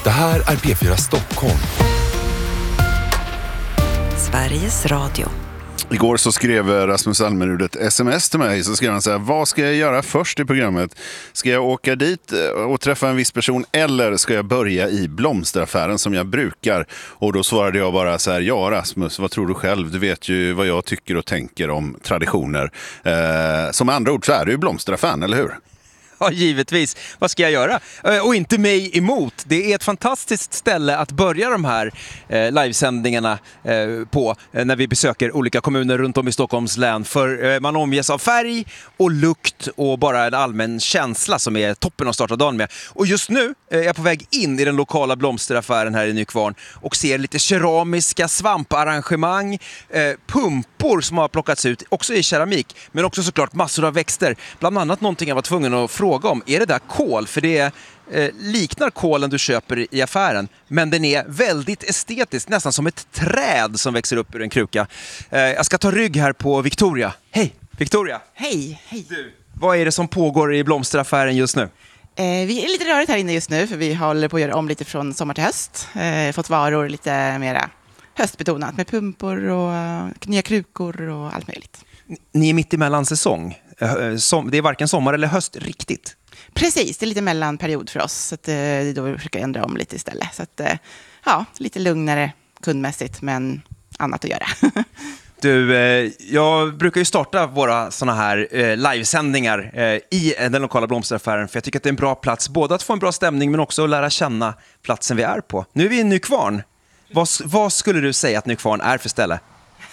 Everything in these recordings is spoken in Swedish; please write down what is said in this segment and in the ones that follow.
Det här är P4 Stockholm. Sveriges Radio. Igår så skrev Rasmus Almerud ett sms till mig. Så skrev han så här: vad ska jag göra först i programmet? Ska jag åka dit och träffa en viss person, eller ska jag börja i blomsteraffären som jag brukar? Och då svarade jag bara så här: ja Rasmus, vad tror du själv? Du vet ju vad jag tycker och tänker om traditioner. Som andra ord så är det ju blomsteraffären, eller hur? Ja, givetvis. Vad ska jag göra? Och inte mig emot. Det är ett fantastiskt ställe att börja de här livesändningarna på när vi besöker olika kommuner runt om i Stockholms län. För man omges av färg och lukt och bara en allmän känsla som är toppen att starta dagen med. Och just nu är jag på väg in i den lokala blomsteraffären här i Nykvarn och ser lite keramiska svamparrangemang, pumpor som har plockats ut, också i keramik, men också såklart massor av växter. Bland annat någonting jag var tvungen att fråga om. Är det där kål? För det liknar kålen du köper i affären, men den är väldigt estetisk, nästan som ett träd som växer upp ur en kruka. Jag ska ta rygg här på Victoria. Hej, Victoria. Hej. Du, vad är det som pågår i blomsteraffären just nu? Vi är lite rörigt här inne just nu, för vi håller på att göra om lite från sommar till höst. Fått varor lite mera höstbetonat med pumpor och nya krukor och allt möjligt. Ni är mitt emellan säsong. Det är varken sommar eller höst riktigt. Precis, det är lite mellanperiod för oss. Så att, det är då vi försöker ändra om lite istället. Så att, ja, lite lugnare kundmässigt, men annat att göra. Du, jag brukar ju starta våra såna här livesändningar i den lokala blomsteraffären, för jag tycker att det är en bra plats både att få en bra stämning men också att lära känna platsen vi är på. Nu är vi i Nykvarn. Vad skulle du säga att Nykvarn är för ställe?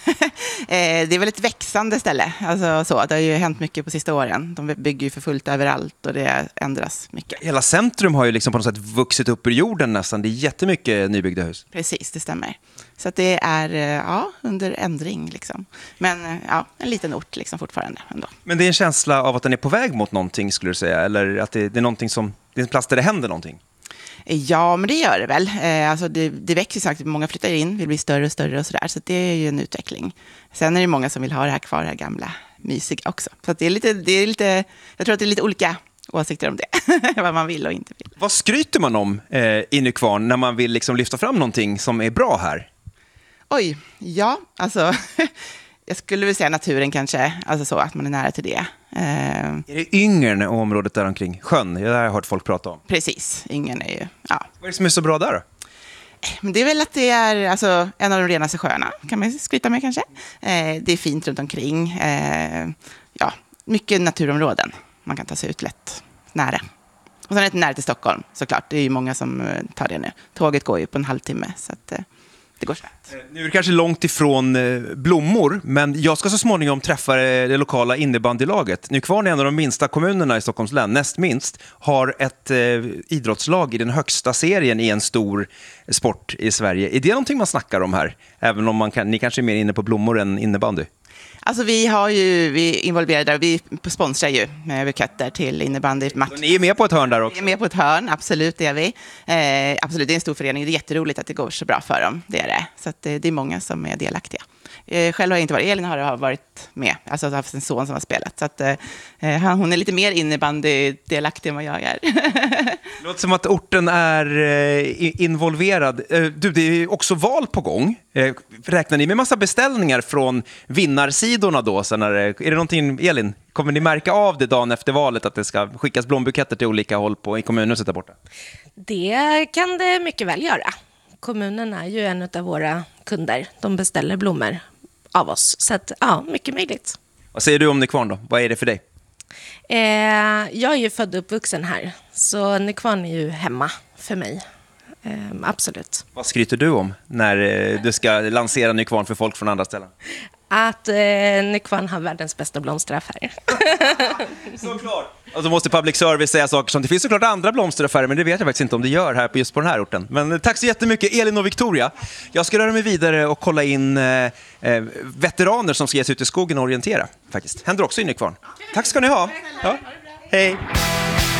Det är väl ett växande ställe. Alltså, så. Det har ju hänt mycket på sista åren. De bygger ju för fullt överallt och det ändras mycket. Hela centrum har ju liksom på något sätt vuxit upp ur jorden nästan. Det är jättemycket nybyggda hus. Precis, det stämmer. Så att det är under ändring. Liksom. Men en liten ort liksom, fortfarande ändå. Men det är en känsla av att den är på väg mot någonting, skulle du säga? Eller att det är någonting som, det är en plats där det händer någonting? Ja, men det gör det väl. Alltså det växer sagt, många flyttar in, vill bli större och större och sådär. Så det är ju en utveckling. Sen är det många som vill ha det här kvar, det här gamla mysiga också. Så att det är lite, jag tror att det är lite olika åsikter om det. Vad man vill och inte vill. Vad skryter man om i Nykvarn när man vill liksom lyfta fram någonting som är bra här? Oj, ja, alltså... Jag skulle väl säga naturen kanske, alltså så att man är nära till det. Är det Yngern och området där omkring? Sjön, det har jag hört folk prata om. Precis, Yngern är ju, ja. Vad är det som är så bra där då? Men det är väl att det är alltså, en av de renaste sjöarna, kan man skryta med kanske. Det är fint runt omkring. Ja, mycket naturområden. Man kan ta sig ut lätt, nära. Och sen är det nära till Stockholm, såklart. Det är ju många som tar det nu. Tåget går ju på en halvtimme, så att... Det går snabbt. Nu är det kanske långt ifrån blommor, men jag ska så småningom träffa det lokala innebandylaget. Nykvarn är en av de minsta kommunerna i Stockholms län, näst minst, har ett idrottslag i den högsta serien i en stor sport i Sverige. Är det någonting man snackar om här? Även om ni kanske är mer inne på blommor än innebandy? Alltså vi är involverade där, vi sponsrar ju med buketter till innebandy. Så ni är med på ett hörn där också? Vi är med på ett hörn, absolut, det är vi. Absolut, det är en stor förening, det är jätteroligt att det går så bra för dem, det är det. Så att det är många som är delaktiga. Själv har jag inte varit, Elin har varit med, alltså har haft en son som har spelat. Så att hon är lite mer innebandy-delaktig än vad jag är. Det låter som att orten är involverad. Du, det är också val på gång. Räknar ni med massa beställningar från vinnarsidorna då? Är det någonting, Elin, kommer ni märka av det dagen efter valet att det ska skickas blombuketter till olika håll i kommunen där borta? Det kan det mycket väl göra. Kommunen är ju en av våra kunder. De beställer blommor av oss. Så att, ja, mycket möjligt. Vad säger du om Nykvarn då? Vad är det för dig? Jag är ju född och uppvuxen här. Så Nykvarn är ju hemma för mig. Absolut. Vad skryter du om när du ska lansera Nykvarn för folk från andra ställen? Att Nykvarn har världens bästa blomsteraffär. Såklart. Och så måste public service säga saker som det finns såklart andra blomsteraffärer, men det vet jag faktiskt inte om det gör här på just på den här orten. Men tack så jättemycket Elin och Victoria. Jag ska röra mig vidare och kolla in veteraner som ska ge sig ut i skogen och orientera faktiskt. Händer också i Nykvarn. Tack ska ni ha. Ja. Hej.